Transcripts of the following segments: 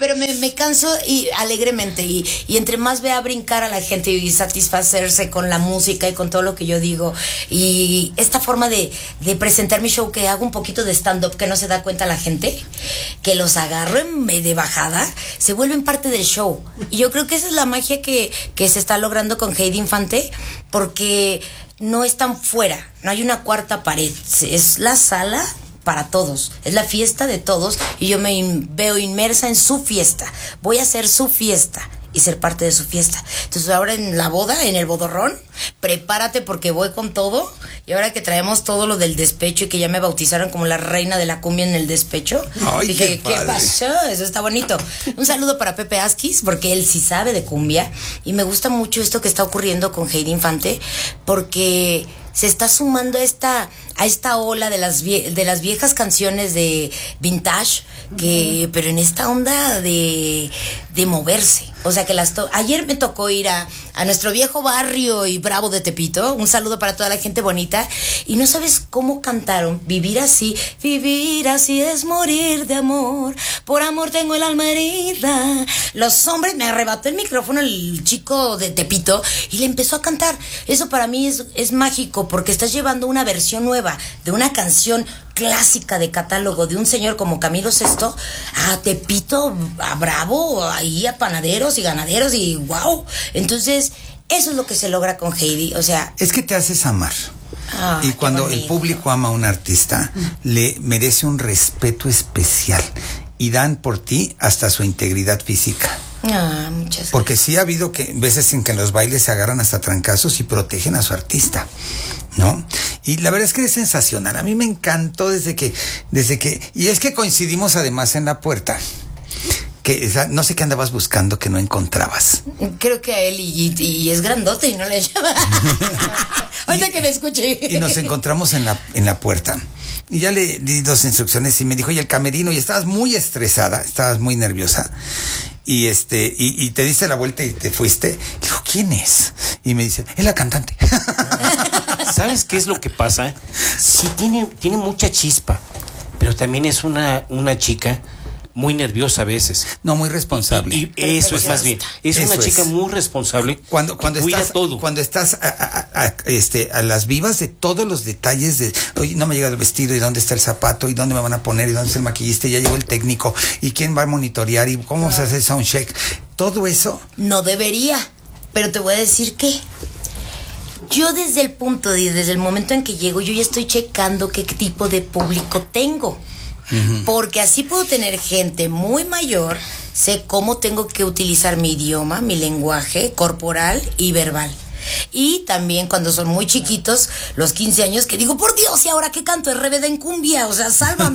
pero me canso y alegremente y entre más vea brincar a la gente y satisfacerse con la música y con todo lo que yo digo y esta forma de presentar mi show que hago un poquito de stand-up que no se da cuenta la gente, que los agarro de bajada, se vuelven parte del show. Y yo creo que esa es la magia que se está logrando con Heidi Infante, porque no están fuera, no hay una cuarta pared, es la sala para todos, es la fiesta de todos y yo me veo inmersa en su fiesta, voy a hacer su fiesta y ser parte de su fiesta. Entonces ahora en la boda, en el bodorrón, prepárate porque voy con todo. Y ahora que traemos todo lo del despecho y que ya me bautizaron como la reina de la cumbia en el despecho, ay, dije, ¿qué pasó? Eso está bonito. Un saludo para Pepe Asquis, porque él sí sabe de cumbia. Y me gusta mucho esto que está ocurriendo con Heidi Infante, porque se está sumando a esta ola de las viejas canciones de vintage, pero en esta onda de moverse. O sea que ayer me tocó ir a nuestro viejo barrio y bravo de Tepito. Un saludo para toda la gente bonita. Y no sabes cómo cantaron vivir así es morir de amor. Por amor tengo el alma herida. Los hombres, me arrebató el micrófono el chico de Tepito y le empezó a cantar. Eso para mí es mágico, porque estás llevando una versión nueva de una canción clásica de catálogo de un señor como Camilo VI a Tepito, a Bravo, ahí a panaderos y ganaderos y wow. Entonces eso es lo que se logra con Heidi, o sea, es que te haces amar. Y cuando el público ama a un artista, le merece un respeto especial y dan por ti hasta su integridad física. Muchas gracias. Porque sí ha habido veces en que en los bailes se agarran hasta trancazos y protegen a su artista, ¿no? Y la verdad es que es sensacional. A mí me encantó desde que y es que coincidimos además en la puerta. No sé qué andabas buscando que no encontrabas. Creo que a él y es grandote y no le llama. Ahorita que me escuché. Y nos encontramos en la puerta. Y ya le di 2 instrucciones y me dijo, y el camerino, y estabas muy estresada, estabas muy nerviosa. Y te diste la vuelta y te fuiste. Dijo, ¿quién es? Y me dice, es la cantante. ¿Sabes qué es lo que pasa? Sí, tiene mucha chispa, pero también es una chica muy nerviosa a veces. No, muy responsable. Y eso es más bien. Es una chica muy responsable. Cuando cuida estás todo. Cuando estás a las vivas de todos los detalles de, oye, no me llega el vestido, y dónde está el zapato, y dónde me van a poner, y dónde está el maquillista, y ya llegó el técnico, y quién va a monitorear, y cómo se hace el soundcheck. Todo eso. No debería, pero te voy a decir que yo desde el momento en que llego, yo ya estoy checando qué tipo de público tengo. Porque así puedo tener gente muy mayor, sé cómo tengo que utilizar mi idioma, mi lenguaje corporal y verbal. Y también cuando son muy chiquitos, los 15 años, que digo, por Dios, ¿y ahora qué canto? Es RBD en cumbia, o sea, sálvame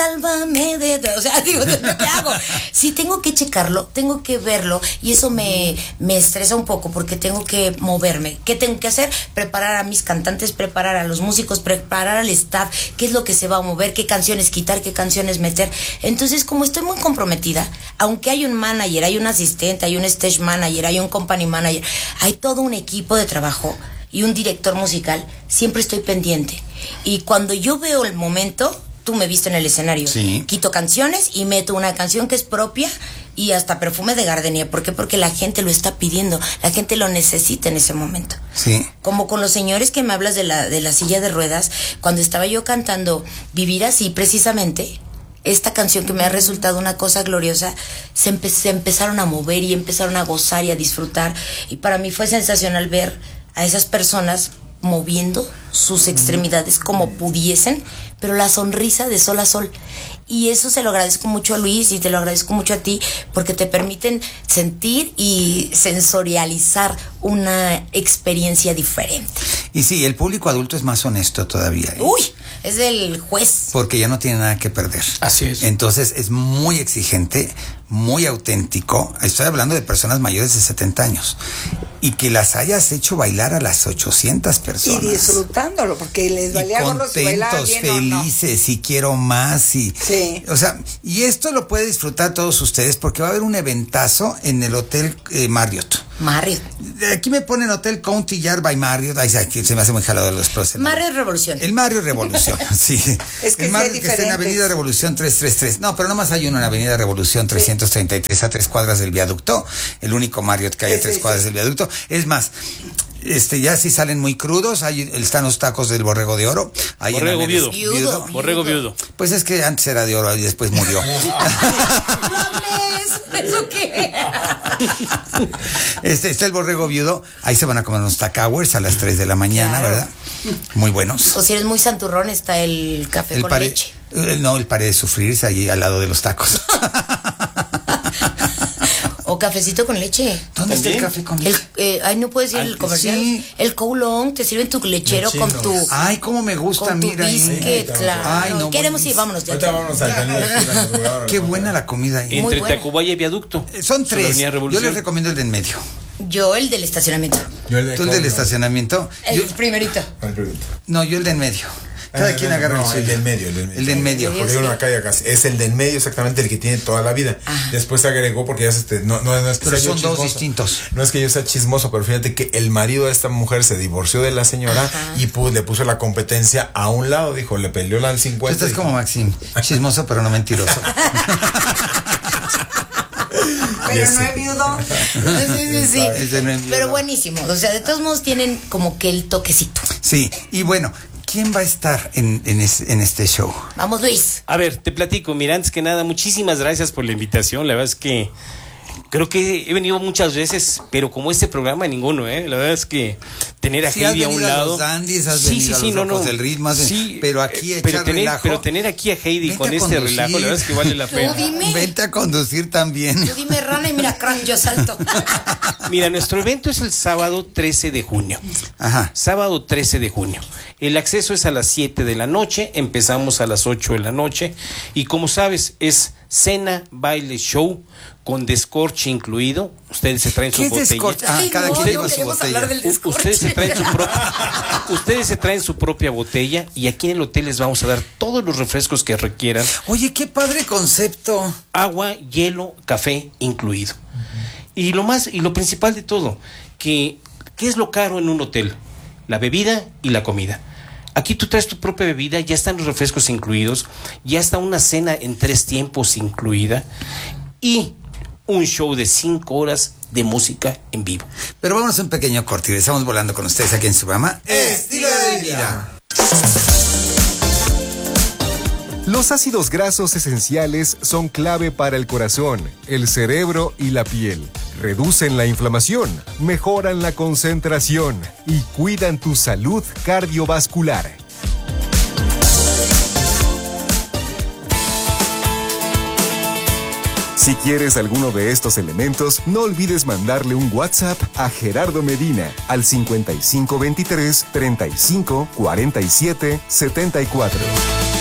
o sea, digo, ¿qué hago? Sí, tengo que checarlo, tengo que verlo, y eso me estresa un poco, porque tengo que moverme. ¿Qué tengo que hacer? Preparar a mis cantantes, preparar a los músicos, preparar al staff, qué es lo que se va a mover, qué canciones quitar, qué canciones meter. Entonces, como estoy muy comprometida, aunque hay un manager, hay un asistente, hay un stage manager, hay un company manager, hay todo un equipo de trabajo y un director musical, siempre estoy pendiente. Y cuando yo veo el momento, tú me viste en el escenario. Sí. Quito canciones y meto una canción que es propia y hasta perfume de gardenia. ¿Por qué? Porque la gente lo está pidiendo, la gente lo necesita en ese momento. Sí. Como con los señores que me hablas de la silla de ruedas, cuando estaba yo cantando Vivir Así, precisamente, esta canción que me ha resultado una cosa gloriosa, se empezaron a mover y empezaron a gozar y a disfrutar, y para mí fue sensacional ver a esas personas moviendo sus extremidades como pudiesen, pero la sonrisa de sol a sol. Y eso se lo agradezco mucho a Luis y te lo agradezco mucho a ti, porque te permiten sentir y sensorializar una experiencia diferente. Y sí, el público adulto es más honesto todavía. Uy, es el juez. Porque ya no tiene nada que perder. Así es. Entonces es muy exigente, muy auténtico. Estoy hablando de personas mayores de 70 años. Y que las hayas hecho bailar a las 800 personas. Y disfrutándolo, porque les valía gorro si bailaban bien felices, o no. y quiero más. Y, sí. O sea, y esto lo puede disfrutar todos ustedes, porque va a haber un eventazo en el Hotel Marriott. Marriott. Aquí me ponen Hotel County Yard by Marriott. Ay, aquí se me hace muy jalado los procesos. Marriott Revolución. El Marriott Revolución, sí. Es que el Marriott sí, que está en Avenida Revolución 333. No, pero nomás hay uno en Avenida Revolución 333 a 3 cuadras del viaducto. El único Marriott que hay a 3 cuadras del viaducto. Es más, ya sí salen muy crudos. Ahí están los tacos del Borrego de Oro. Ahí Borrego viudo. Borrego viudo. Pues es que antes era de oro y después murió. ¿Eso qué? Está el Borrego viudo. Ahí se van a comer unos tacowers a las 3 de la mañana, claro. ¿verdad? Muy buenos. O si eres muy santurrón, está el café con leche. No, el pared de sufrirse allí al lado de los tacos. O cafecito con leche. ¿Dónde está el café con leche? Ay, no puedes ir el comercial. Sí. El Coulon, te sirven tu lechero con tu... Ay, cómo me gusta, con mira. Tu biscuit, claro. Ay, no, queremos ir, vámonos. Ahorita vámonos al Qué buena la comida ahí. Entre Tacubaya y Viaducto. Son 3. Yo les recomiendo el de en medio. Yo el del estacionamiento. ¿Tú el del estacionamiento? El primerito. No, yo el de en medio. Cada quien agarra el del medio. El del medio. Porque uno acá y acá. Es el del medio exactamente el que tiene toda la vida. Después se agregó porque ya no es que pero sea son dos distintos. No es que yo sea chismoso, pero fíjate que el marido de esta mujer se divorció de la señora y le puso la competencia a un lado. Dijo, le peleó la al 50. Tú estás como Maxim, chismoso pero no mentiroso. Pero no es viudo. Sí. Pero buenísimo. O sea, de todos modos tienen como que el toquecito. Sí, y bueno, ¿quién va a estar en este show? Vamos, Luis. A ver, te platico. Mira, antes que nada, muchísimas gracias por la invitación. La verdad es que creo que he venido muchas veces, pero como este programa, ninguno, ¿eh? La verdad es que tener a Heidi a un lado. Los dandies, has venido a los Rojos del Ritmo, pero aquí pero tener aquí a Heidi con este relajo, la verdad es que vale la pena. Vente a conducir también. Tú dime rana y mira crack, yo salto. Mira, nuestro evento es el sábado 13 de junio. Ajá. Sábado 13 de junio. El acceso es a las 7 de la noche, empezamos a las 8 de la noche y como sabes es cena, baile, show con descorche incluido. Ustedes se traen su botella. Descorche? Cada quien lleva su botella. Ustedes se traen su propia botella y aquí en el hotel les vamos a dar todos los refrescos que requieran. Oye, qué padre concepto. Agua, hielo, café incluido. Y lo principal de todo, ¿qué es lo caro en un hotel? La bebida y la comida. Aquí tú traes tu propia bebida, ya están los refrescos incluidos, ya está una cena en 3 tiempos incluida y un show de 5 horas de música en vivo. Pero vámonos a un pequeño corte y estamos volando con ustedes aquí en su programa Estilo de Vida. Los ácidos grasos esenciales son clave para el corazón, el cerebro y la piel. Reducen la inflamación, mejoran la concentración y cuidan tu salud cardiovascular. Si quieres alguno de estos elementos, no olvides mandarle un WhatsApp a Gerardo Medina al 5523 35 47 74.